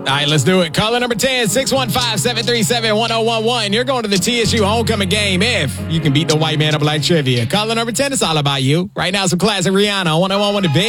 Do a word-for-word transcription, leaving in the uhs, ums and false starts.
All right, let's do it. Caller number ten, six one five, seven three seven, one oh one one. You're going to the T S U homecoming game if you can beat the white man of black trivia. Caller number ten, it's all about you. Right now, some classic Rihanna on one oh one one The Big.